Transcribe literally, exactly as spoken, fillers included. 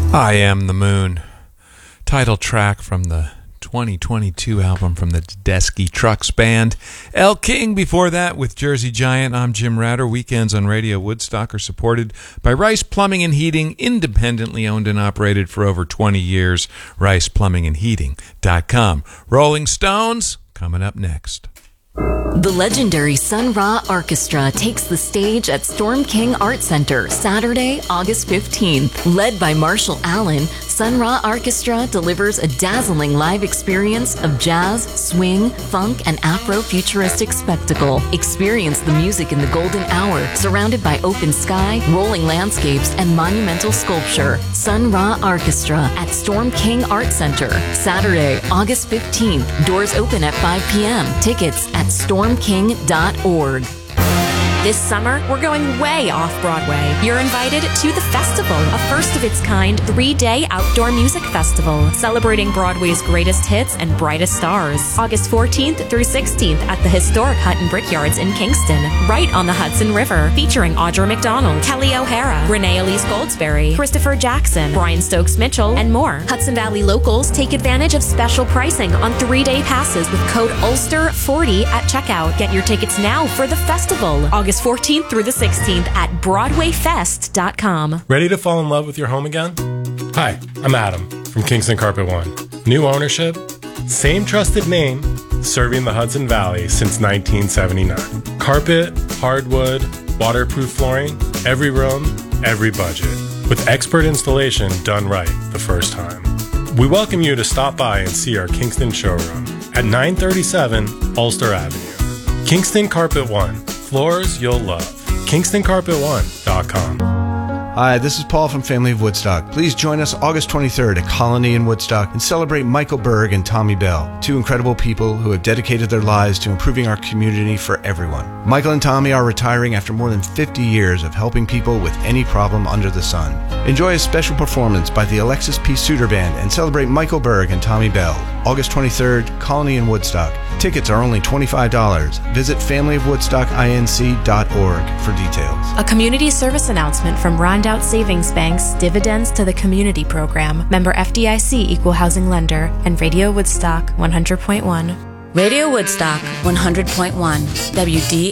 I Am the Moon, title track from the twenty twenty-two album from the Tedeschi Trucks Band. El King before that with Jersey Giant. I'm Jim Ratter. Weekends on Radio Woodstock are supported by Rice Plumbing and Heating, independently owned and operated for over twenty years. rice plumbing and heating dot com. Rolling Stones, coming up next. The legendary Sun Ra Orchestra takes the stage at Storm King Art Center Saturday, August fifteenth. Led by Marshall Allen, Sun Ra Orchestra delivers a dazzling live experience of jazz, swing, funk, and Afro-futuristic spectacle. Experience the music in the golden hour, surrounded by open sky, rolling landscapes, and monumental sculpture. Sun Ra Orchestra at Storm King Art Center, Saturday, August fifteenth. Doors open at five p.m. Tickets at storm king dot org. This summer, we're going way off-Broadway. You're invited to The Festival, a first-of-its-kind three-day outdoor music festival celebrating Broadway's greatest hits and brightest stars. August fourteenth through sixteenth at the historic Hutton Brickyards in Kingston, right on the Hudson River, featuring Audra McDonald, Kelly O'Hara, Renee Elise Goldsberry, Christopher Jackson, Brian Stokes Mitchell, and more. Hudson Valley locals take advantage of special pricing on three-day passes with code Ulster forty at checkout. Get your tickets now for The Festival, August fourteenth through the sixteenth at broadway fest dot com. Ready to fall in love with your home again? Hi, I'm Adam from Kingston Carpet One. New ownership, same trusted name, serving the Hudson Valley since nineteen seventy-nine. Carpet, hardwood, waterproof flooring, every room, every budget. With expert installation done right the first time. We welcome you to stop by and see our Kingston showroom at nine thirty-seven Ulster Avenue. Kingston Carpet One. Floors you'll love. kingston carpet one dot com. Hi, this is Paul from Family of Woodstock. Please join us August twenty-third at Colony in Woodstock and celebrate Michael Berg and Tommy Bell, two incredible people who have dedicated their lives to improving our community for everyone. Michael and Tommy are retiring after more than fifty years of helping people with any problem under the sun. Enjoy a special performance by the Alexis P. Suter Band and celebrate Michael Berg and Tommy Bell. August twenty-third, Colony in Woodstock. Tickets are only twenty-five dollars. Visit family of woodstock inc dot org for details. A community service announcement from Rondout Savings Bank's Dividends to the Community program. Member F D I C Equal Housing Lender and Radio Woodstock one hundred point one. Radio Woodstock one hundred point one, W D